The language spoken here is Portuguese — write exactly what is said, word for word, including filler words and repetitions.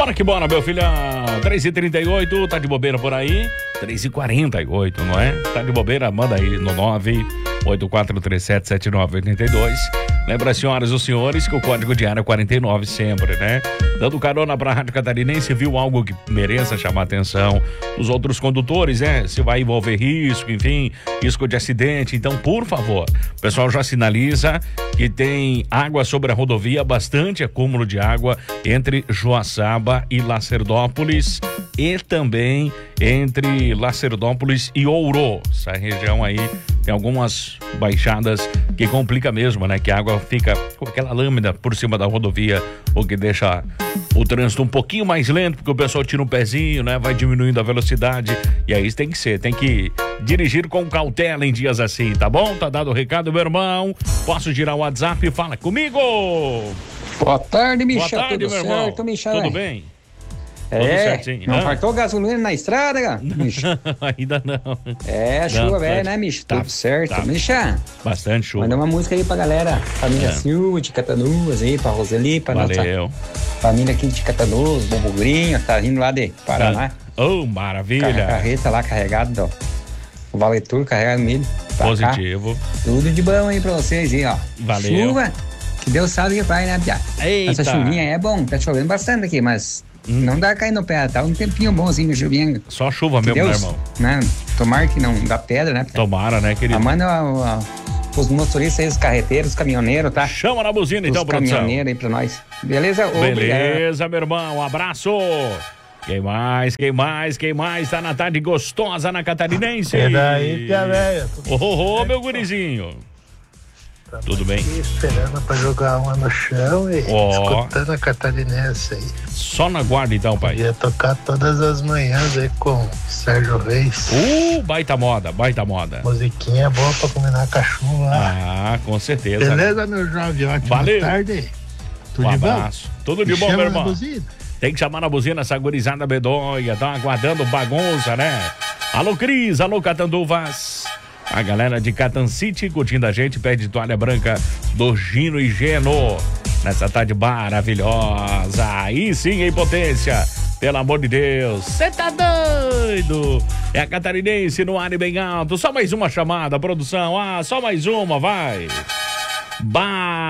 Bora que bora, meu filhão. três e trinta e oito, tá de bobeira por aí? três e quarenta e oito, não é? Tá de bobeira? Manda aí no nove oito quatro três sete sete nove oito dois. Lembra, senhoras e senhores, que o código de área é quarenta e nove sempre, né? Dando carona pra Rádio Catarinense, viu algo que mereça chamar a atenção dos outros condutores, né? Se vai envolver risco, enfim, risco de acidente. Então, por favor, o pessoal já sinaliza que tem água sobre a rodovia, bastante acúmulo de água entre Joaçaba e Lacerdópolis e também entre Lacerdópolis e Ouro. Essa região aí tem algumas baixadas que complica mesmo, né? Que a água fica com aquela lâmina por cima da rodovia, o que deixa o trânsito um pouquinho mais lento, porque o pessoal tira um pezinho, né? Vai diminuindo a velocidade, e aí tem que ser, tem que dirigir com cautela em dias assim, tá bom? Tá dado o recado, meu irmão. Posso girar o WhatsApp? Fala comigo! Boa tarde, Michel. Boa tarde, tudo meu irmão. certo, Michel? Tudo bem? É, tudo não ah. faltou gasolina na estrada, cara? Ainda não. É, chuva não, velha, tá, né, Michel? tá, Tudo certo. tá. Michel, bastante chuva. manda uma música aí pra galera. Família É. Silva, de Catanuas aí, pra Roseli, pra Valeu. nossa família aqui de Catanuas, Bobugrinho, tá vindo lá de Paraná. Oh, Car- maravilha. Carreta lá carregado, ó. O valetur carregado milho. pra Positivo. cá. Tudo de bom aí pra vocês aí, ó. Valeu. Chuva, que Deus sabe que vai, né, Piá? Eita. Essa chuvinha aí é bom, tá chovendo bastante aqui, mas Hum. não dá cair no pé, tá um tempinho bom assim, chuvinha. Só chuva Que mesmo, né, Deus, irmão? né? Tomara que não dá pedra, né? Tomara, né, querido? A manda a- a- os motoristas aí, os carreteiros, os caminhoneiros, tá? Chama na buzina, então, os produção. caminhoneiros aí pra nós. Beleza? Obrigado. Beleza, meu irmão. Um abraço. Quem mais, quem mais, quem mais tá na tarde gostosa na Catarinense? E daí, tia velha? Ô, ô, ô, meu gurizinho. Tudo bem? Aqui esperando pra jogar uma no chão e Ó. escutando a Catarinense aí. Só na guarda, então, pai. Ia tocar todas as manhãs aí com Sérgio Reis. Uh, baita moda, baita moda. Musiquinha boa pra combinar cachorro lá. Ah, com certeza. Beleza, meu jovem? Ótima Valeu. tarde. Tudo Um de bom? abraço. Tudo de Me bom, chama meu na irmão. buzina. Tem que chamar na buzina essa gurizada medonha. Tá aguardando bagunça, né? Alô, Cris. Alô, Catanduvas. A galera de Catan City curtindo a gente. Pede toalha branca do Gino e Geno. Nessa tarde maravilhosa. Aí sim, em potência. Pelo amor de Deus. Você tá doido? É a Catarinense no ar e bem alto. Só mais uma chamada, produção. Ah, só mais uma, vai. Vai.